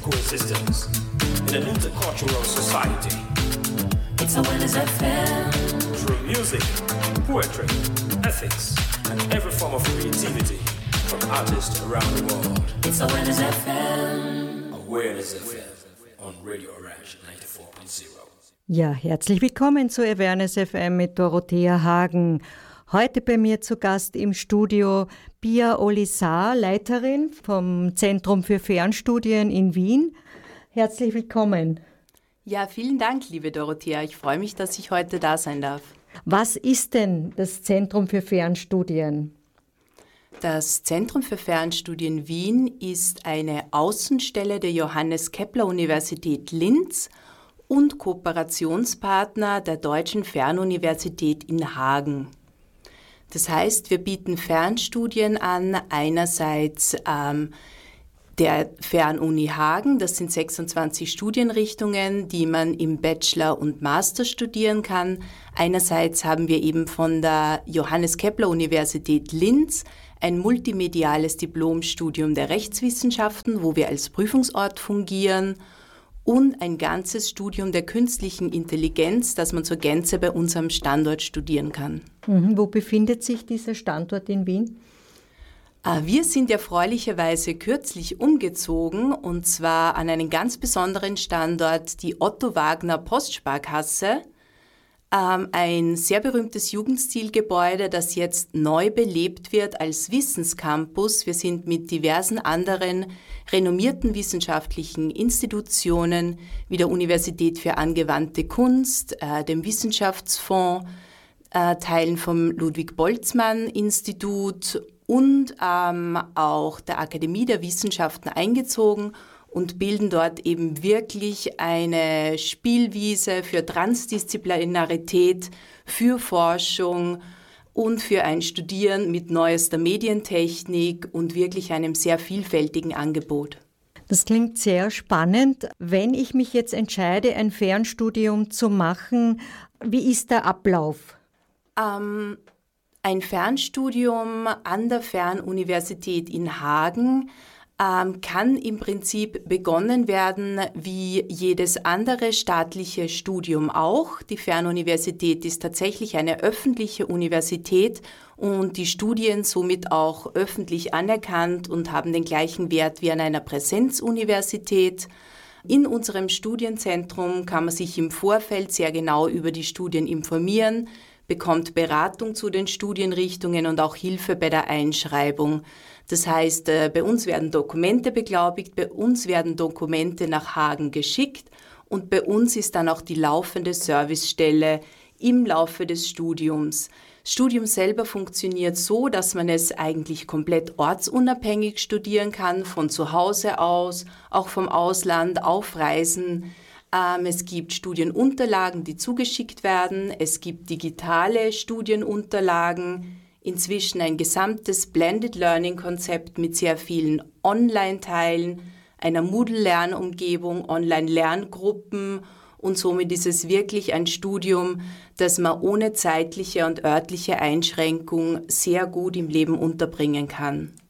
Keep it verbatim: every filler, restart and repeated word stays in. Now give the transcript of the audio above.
coexistence in an intercultural society. It's Awareness F M. Through music, poetry, ethics, and every form of creativity from artists around the world. It's Awareness F M. Awareness F M on Radio Orange ninety-four point zero. Ja, herzlich willkommen zu Awareness F M mit Dorothea Hagen. Heute bei mir zu Gast im Studio Pia Olisar, Leiterin vom Zentrum für Fernstudien in Wien. Herzlich willkommen. Ja, vielen Dank, liebe Dorothea. Ich freue mich, dass ich heute da sein darf. Was ist denn das Zentrum für Fernstudien? Das Zentrum für Fernstudien Wien ist eine Außenstelle der Johannes Kepler Universität Linz und Kooperationspartner der Deutschen Fernuniversität in Hagen. Das heißt, wir bieten Fernstudien an, einerseits ähm, der Fernuni Hagen, das sind sechsundzwanzig Studienrichtungen, die man im Bachelor und Master studieren kann. Einerseits haben wir eben von der Johannes Kepler Universität Linz ein multimediales Diplomstudium der Rechtswissenschaften, wo wir als Prüfungsort fungieren, und ein ganzes Studium der künstlichen Intelligenz, das man zur Gänze bei unserem Standort studieren kann. Mhm. Wo befindet sich dieser Standort in Wien? Wir sind erfreulicherweise kürzlich umgezogen, und zwar an einen ganz besonderen Standort, die Otto Wagner Postsparkasse, ein sehr berühmtes Jugendstilgebäude, das jetzt neu belebt wird als Wissenscampus. Wir sind mit diversen anderen renommierten wissenschaftlichen Institutionen wie der Universität für angewandte Kunst, äh, dem Wissenschaftsfonds, äh, Teilen vom Ludwig-Boltzmann-Institut und ähm, auch der Akademie der Wissenschaften eingezogen und bilden dort eben wirklich eine Spielwiese für Transdisziplinarität, für Forschung und für ein Studieren mit neuester Medientechnik und wirklich einem sehr vielfältigen Angebot. Das klingt sehr spannend. Wenn ich mich jetzt entscheide, ein Fernstudium zu machen, wie ist der Ablauf? Ähm, ein Fernstudium an der Fernuniversität in Hagen ähm, kann im Prinzip begonnen werden wie jedes andere staatliche Studium auch. Die Fernuniversität ist tatsächlich eine öffentliche Universität und die Studien somit auch öffentlich anerkannt und haben den gleichen Wert wie an einer Präsenzuniversität. In unserem Studienzentrum kann man sich im Vorfeld sehr genau über die Studien informieren, bekommt Beratung zu den Studienrichtungen und auch Hilfe bei der Einschreibung. Das heißt, bei uns werden Dokumente beglaubigt, bei uns werden Dokumente nach Hagen geschickt und bei uns ist dann auch die laufende Servicestelle im Laufe des Studiums. Das Studium selber funktioniert so, dass man es eigentlich komplett ortsunabhängig studieren kann, von zu Hause aus, auch vom Ausland, auf Reisen. Ähm, es gibt Studienunterlagen, die zugeschickt werden. Es gibt digitale Studienunterlagen. Inzwischen ein gesamtes Blended Learning-Konzept mit sehr vielen Online-Teilen, einer Moodle-Lernumgebung, Online-Lerngruppen und somit ist es wirklich ein Studium, das man ohne zeitliche und örtliche Einschränkung sehr gut im Leben unterbringen kann.